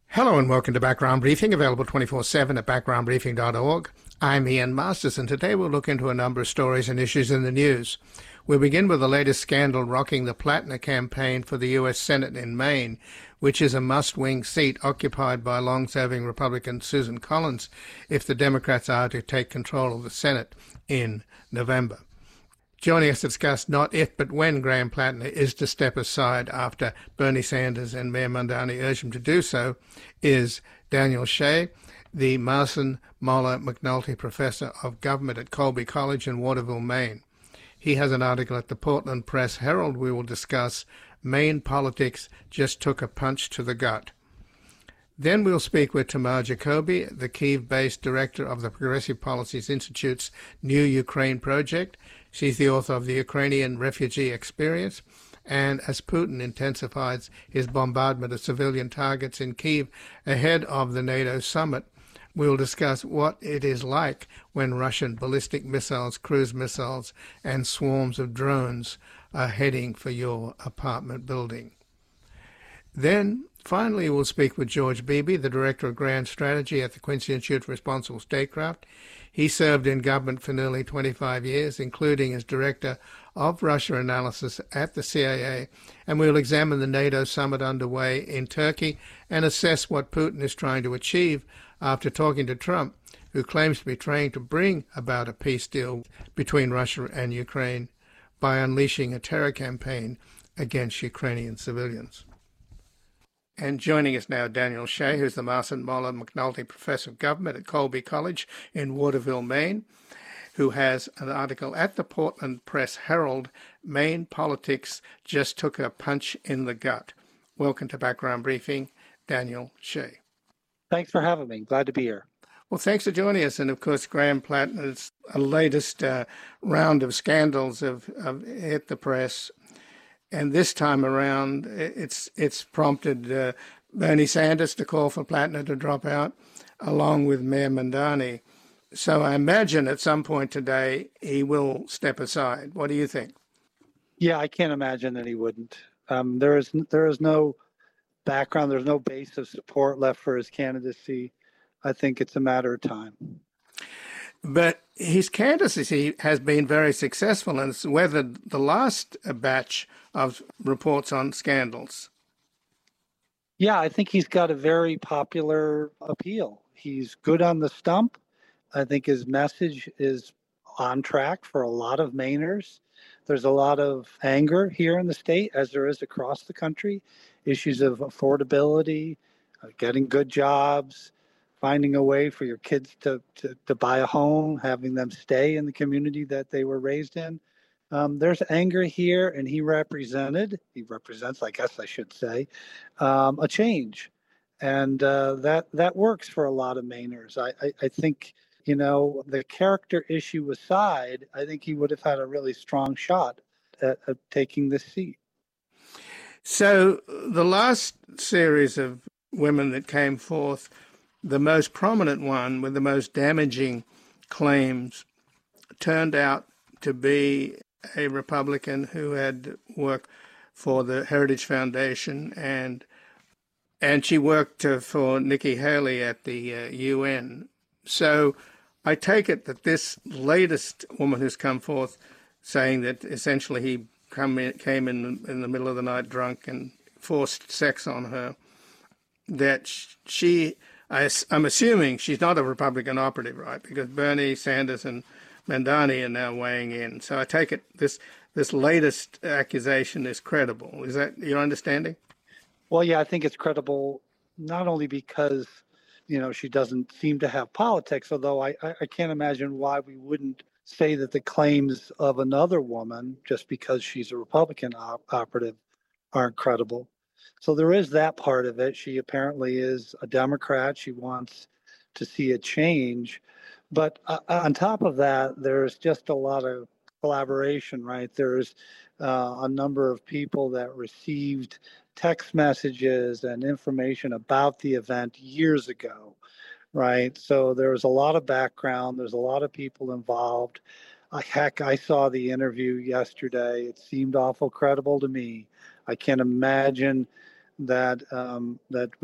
Hello and welcome to Background Briefing, available 24/7 at backgroundbriefing.org. I'm Ian Masters, and today we'll look into a number of stories and issues in the news. We'll begin with the latest scandal rocking the Plattner campaign for the U.S. Senate in Maine, which is a must-win seat occupied by long-serving Republican Susan Collins if the Democrats are to take control of the Senate in November. Joining us to discuss not if but when Graham Plattner is to step aside after Bernie Sanders and Mayor Mamdani urge him to do so is Daniel Shea, the Marston Moller McNulty Professor of Government at Colby College in Waterville, Maine. He has an article at the Portland Press Herald. We will discuss Maine politics just took a punch to the gut. Then we'll speak with Tamar Jacoby, the Kyiv-based director of the Progressive Policies Institute's New Ukraine Project. She's the author of The Ukrainian Refugee Experience, and as Putin intensifies his bombardment of civilian targets in Kyiv ahead of the NATO summit, we'll discuss what it is like when Russian ballistic missiles, cruise missiles, and swarms of drones are heading for your apartment building. Then, finally, we'll speak with George Beebe, the Director of Grand Strategy at the Quincy Institute for Responsible Statecraft. He served in government for nearly 25 years, including as Director of Russia Analysis at the CIA, and we'll examine the NATO summit underway in Turkey and assess what Putin is trying to achieve after talking to Trump, who claims to be trying to bring about a peace deal between Russia and Ukraine by unleashing a terror campaign against Ukrainian civilians. And joining us now, Daniel Shea, who's the Marston Moller McNulty Professor of Government at Colby College in Waterville, Maine, who has an article at the Portland Press Herald, Maine Politics Just Took a Punch in the Gut. Welcome to Background Briefing, Daniel Shea. Thanks for having me. Glad to be here. Well, thanks for joining us. And, of course, Graham Plattner's latest round of scandals have hit the press. And this time around, it's prompted Bernie Sanders to call for Plattner to drop out, along with Mayor Mamdani. So I imagine at some point today he will step aside. What do you think? Yeah, I can't imagine that he wouldn't. There is no background, there's no base of support left for his candidacy. I think it's a matter of time. But his candidacy has been very successful, and it's weathered the last batch of reports on scandals. Yeah, I think he's got a very popular appeal. He's good on the stump. I think his message is on track for a lot of Mainers. There's a lot of anger here in the state, as there is across the country. Issues of affordability, getting good jobs, finding a way for your kids to buy a home, having them stay in the community that they were raised in. There's anger here, and he represents, I guess I should say, a change. And that works for a lot of Mainers. I think, the character issue aside, I think he would have had a really strong shot at taking this seat. So the last series of women that came forth, the most prominent one with the most damaging claims turned out to be a Republican who had worked for the Heritage Foundation, and she worked for Nikki Haley at the UN. So I take it that this latest woman who's come forth saying that essentially he came in the middle of the night drunk and forced sex on her, that I'm assuming she's not a Republican operative, right? Because Bernie Sanders and Mamdani are now weighing in. So I take it this latest accusation is credible. Is that your understanding? Well, yeah, I think it's credible not only because, she doesn't seem to have politics, although I can't imagine why we wouldn't say that the claims of another woman, just because she's a Republican operative, aren't credible. So there is that part of it. She apparently is a Democrat. She wants to see a change. But on top of that, there's just a lot of collaboration, right? There's a number of people that received text messages and information about the event years ago, right? So there's a lot of background. There's a lot of people involved. Heck, I saw the interview yesterday. It seemed awful credible to me. I can't imagine that we could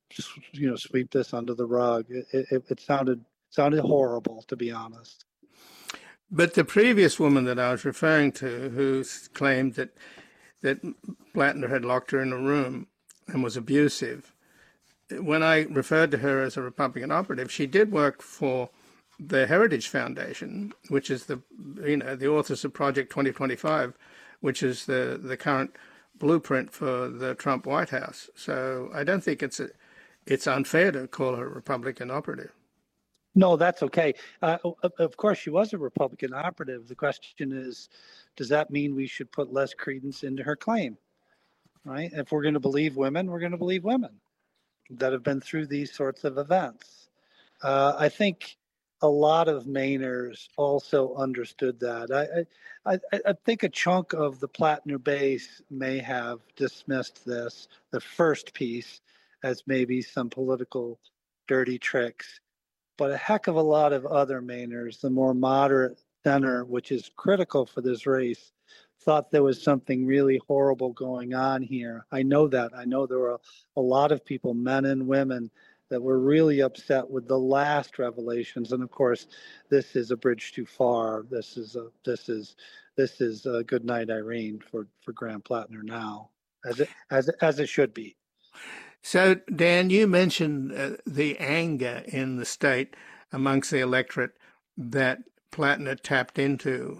sweep this under the rug. It sounded horrible, to be honest. But the previous woman that I was referring to, who claimed that Blattner had locked her in a room and was abusive, when I referred to her as a Republican operative, she did work for the Heritage Foundation, which is the authors of Project 2025, which is the current blueprint for the Trump White House. So I don't think it's unfair to call her a Republican operative. No, that's okay. Of course, she was a Republican operative. The question is, does that mean we should put less credence into her claim? Right? If we're going to believe women, we're going to believe women that have been through these sorts of events. I think a lot of Mainers also understood that. I think a chunk of the Plattner base may have dismissed the first piece, as maybe some political dirty tricks. But a heck of a lot of other Mainers, the more moderate center, which is critical for this race, thought there was something really horrible going on here. I know that. I know there were a lot of people, men and women, that were really upset with the last revelations. And of course, this is a bridge too far. This is a good night, Irene, for Graham Plattner now, as it should be. So, Dan, you mentioned the anger in the state amongst the electorate that Plattner tapped into.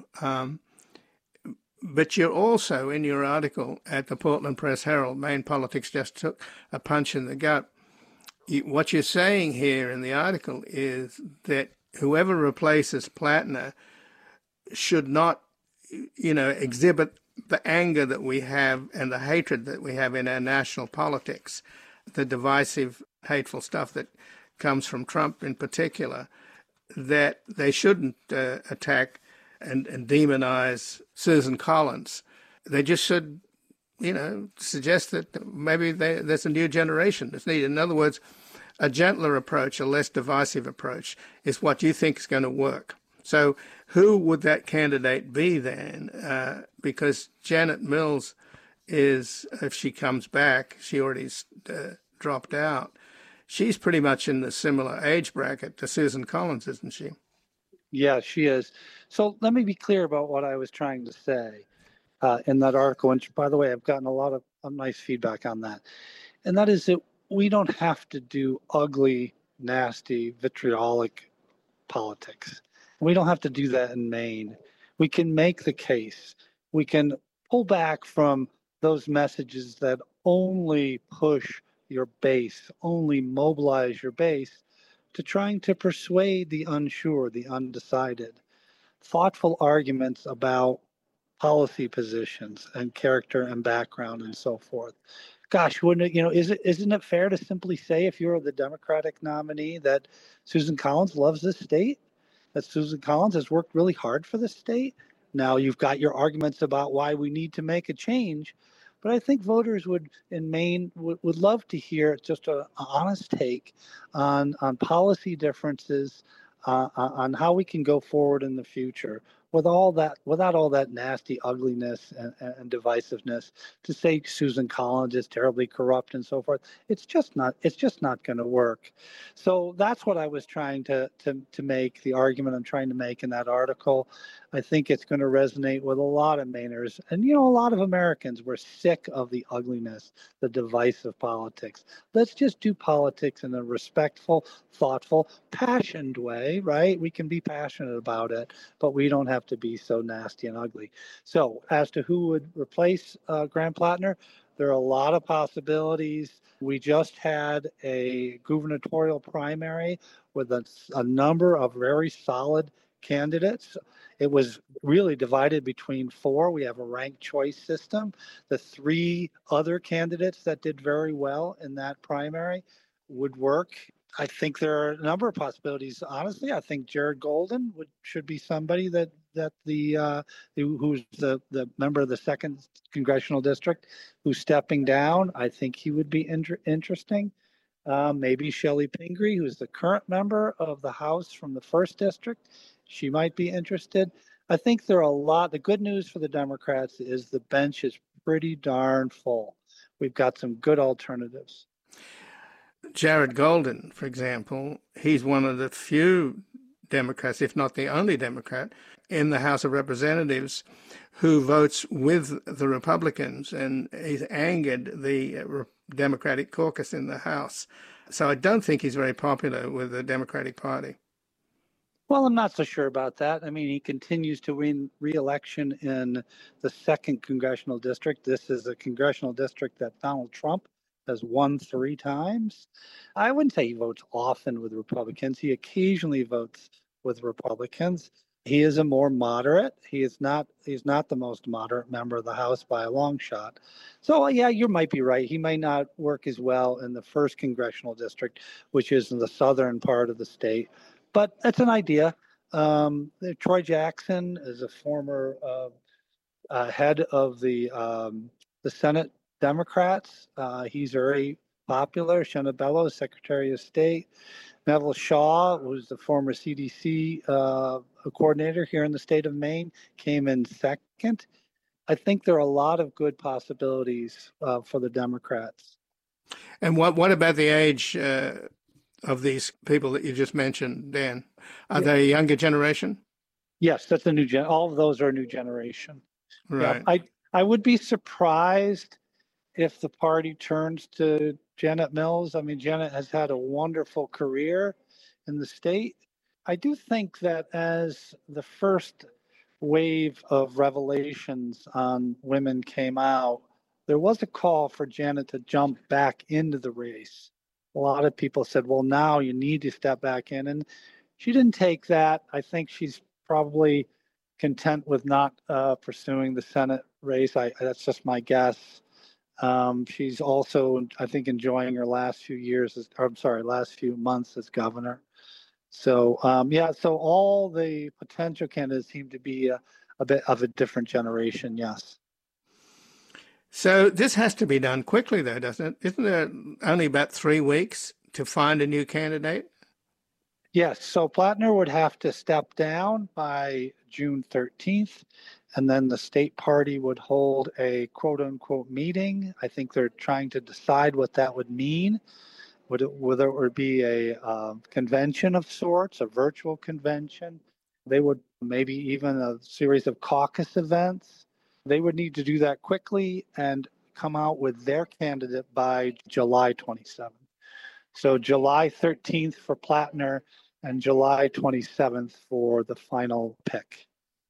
But you're also, in your article at the Portland Press Herald, Maine Politics Just Took a Punch in the Gut, what you're saying here in the article is that whoever replaces Plattner should not, exhibit the anger that we have and the hatred that we have in our national politics, the divisive, hateful stuff that comes from Trump in particular, that they shouldn't attack and demonize Susan Collins. They just should, suggest that maybe there's a new generation that's needed. In other words, a gentler approach, a less divisive approach is what you think is going to work. So who would that candidate be then? Because Janet Mills is, if she comes back, she already dropped out. She's pretty much in the similar age bracket to Susan Collins, isn't she? Yeah, she is. So let me be clear about what I was trying to say in that article. And by the way, I've gotten a lot of nice feedback on that. And that is that we don't have to do ugly, nasty, vitriolic politics. We don't have to do that in Maine. We can make the case. We can pull back from those messages that only push your base, only mobilize your base, to trying to persuade the unsure, the undecided. Thoughtful arguments about policy positions and character and background and so forth. Gosh, wouldn't it, isn't it fair to simply say, if you're the Democratic nominee, that Susan Collins loves this state, that Susan Collins has worked really hard for the state? Now, you've got your arguments about why we need to make a change, but I think voters in Maine would love to hear just an honest take on policy differences, on how we can go forward in the future without all that nasty ugliness and divisiveness. To say Susan Collins is terribly corrupt and so forth, it's just not going to work. So that's what I was trying to make, the argument I'm trying to make in that article. I think it's going to resonate with a lot of Mainers, and a lot of Americans. We're sick of the ugliness, the divisive politics. Let's just do politics in a respectful, thoughtful, passionate way, right? We can be passionate about it, but we don't have to be so nasty and ugly. So as to who would replace Graham Plattner, there are a lot of possibilities. We just had a gubernatorial primary with a number of very solid candidates. It was really divided between four. We have a ranked choice system. The three other candidates that did very well in that primary would work. I think there are a number of possibilities. Honestly, I think Jared Golden should be somebody that who's the member of the 2nd congressional district who's stepping down. I think he would be interesting. Maybe Shelley Pingree, who's the current member of the House from the 1st district. She might be interested. I think there are a lot. The good news for the Democrats is the bench is pretty darn full. We've got some good alternatives. Jared Golden, for example, he's one of the few Democrats, if not the only Democrat, in the House of Representatives who votes with the Republicans, and he's angered the Democratic caucus in the House. So I don't think he's very popular with the Democratic Party. Well, I'm not so sure about that. I mean, he continues to win re-election in the 2nd congressional district. This is a congressional district that Donald Trump has won 3 times. I wouldn't say he votes often with Republicans. He occasionally votes with Republicans. He is a more moderate. He's not the most moderate member of the House by a long shot. So yeah, you might be right. He might not work as well in the 1st congressional district, which is in the southern part of the state. But that's an idea. Troy Jackson is a former head of the Senate Democrats. He's very popular. Shenna Bellows, Secretary of State. Neville Shaw, who's the former CDC coordinator here in the state of Maine, came in 2nd. I think there are a lot of good possibilities for the Democrats. And what about the age of these people that you just mentioned, Dan? Are they a younger generation? Yes, that's a new gen. All of those are a new generation. Right. Yeah, I would be surprised if the party turns to Janet Mills. I mean, Janet has had a wonderful career in the state. I do think that as the first wave of revelations on women came out, there was a call for Janet to jump back into the race. A lot of people said, well, now you need to step back in. And she didn't take that. I think she's probably content with not pursuing the Senate race. That's just my guess. She's also, I think, enjoying her last few months as governor. So, so all the potential candidates seem to be a bit of a different generation, yes. So this has to be done quickly, though, doesn't it? Isn't there only about 3 weeks to find a new candidate? Yes, so Plattner would have to step down by June 13th, and then the state party would hold a quote unquote meeting. I think they're trying to decide what that would mean. Whether it would be a convention of sorts, a virtual convention. They would maybe even a series of caucus events. They would need to do that quickly and come out with their candidate by July 27th. So July 13th for Plattner and July 27th for the final pick.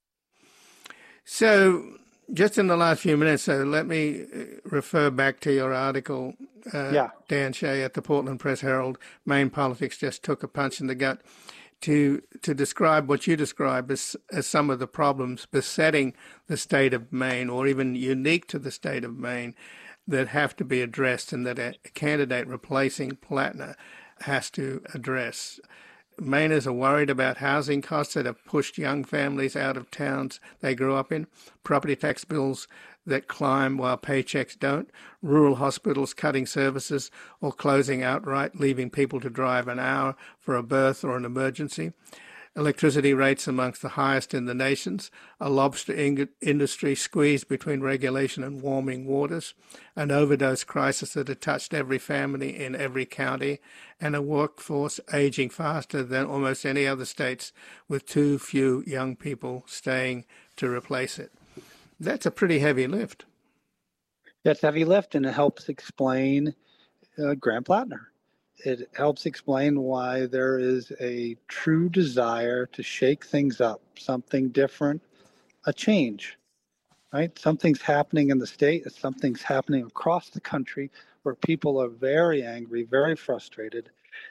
So just in the last few minutes, let me refer back to your article, Dan Shea at the Portland Press Herald. Maine politics just took a punch in the gut, to describe what you describe as some of the problems besetting the state of Maine, or even unique to the state of Maine, that have to be addressed and that a candidate replacing Plattner has to address. Mainers are worried about housing costs that have pushed young families out of towns they grew up in, property tax bills that climb while paychecks don't, rural hospitals cutting services or closing outright, leaving people to drive an hour for a birth or an emergency, electricity rates amongst the highest in the nations, a lobster industry squeezed between regulation and warming waters, an overdose crisis that had touched every family in every county, and a workforce aging faster than almost any other states, with too few young people staying to replace it. That's a pretty heavy lift. That's a heavy lift, and it helps explain Graham Plattner. It helps explain why there is a true desire to shake things up, something different, a change, right? Something's happening in the state, something's happening across the country where people are very angry, very frustrated.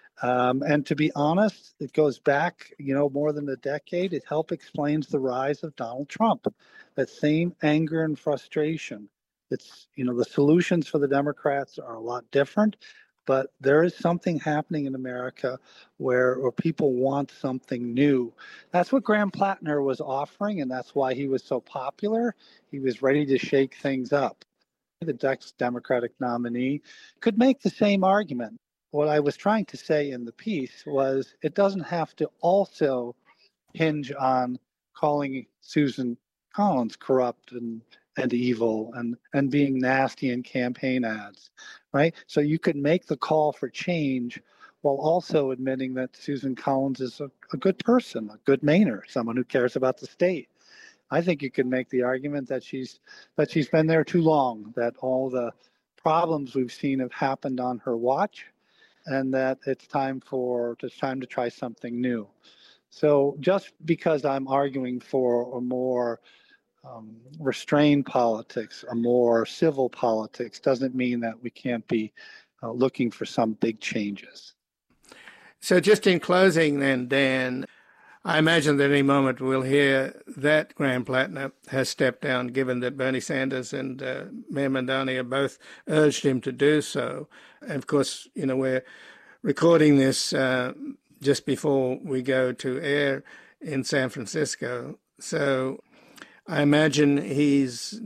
And to be honest, it goes back, more than a decade. It helps explains the rise of Donald Trump, that same anger and frustration. It's, the solutions for the Democrats are a lot different. But there is something happening in America where people want something new. That's what Graham Plattner was offering, and that's why he was so popular. He was ready to shake things up. The next Democratic nominee could make the same argument. What I was trying to say in the piece was it doesn't have to also hinge on calling Susan Collins corrupt and and evil and being nasty in campaign ads, right? So you could make the call for change while also admitting that Susan Collins is a good person, a good Mainer, someone who cares about the state. I think you could make the argument that she's been there too long, that all the problems we've seen have happened on her watch, and that it's time to try something new. So just because I'm arguing for a more restrained politics, a more civil politics, doesn't mean that we can't be looking for some big changes. So just in closing then, Dan, I imagine that any moment we'll hear that Graham Plattner has stepped down, given that Bernie Sanders and Mayor Mamdani have both urged him to do so. And of course, we're recording this just before we go to air in San Francisco. So I imagine he's,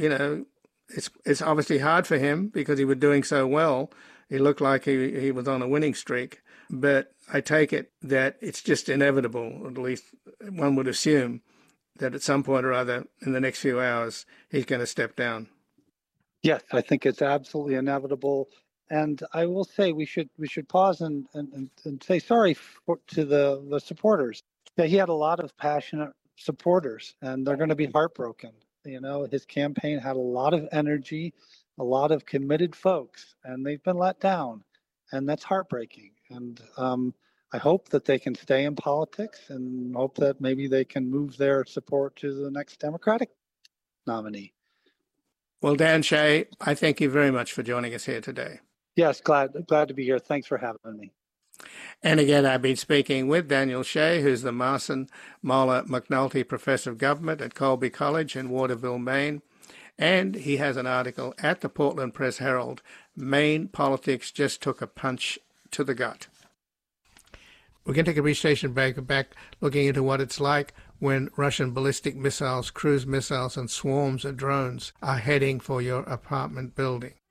it's obviously hard for him because he was doing so well. He looked like he was on a winning streak. But I take it that it's just inevitable, or at least one would assume, that at some point or other in the next few hours, he's going to step down. Yes, I think it's absolutely inevitable. And I will say we should pause and say sorry to the supporters. Yeah, he had a lot of passionate supporters, and they're going to be heartbroken. His campaign had a lot of energy, a lot of committed folks, and they've been let down, and that's heartbreaking. And I hope that they can stay in politics, and hope that maybe they can move their support to the next Democratic nominee. Well, Dan Shea, I thank you very much for joining us here today. Yes, glad to be here. Thanks for having me. And again, I've been speaking with Daniel Shea, who's the Marson Moeller McNulty Professor of Government at Colby College in Waterville, Maine. And he has an article at the Portland Press Herald, Maine Politics Just Took a Punch to the Gut. We're going to take a brief station break, back looking into what it's like when Russian ballistic missiles, cruise missiles, and swarms of drones are heading for your apartment building.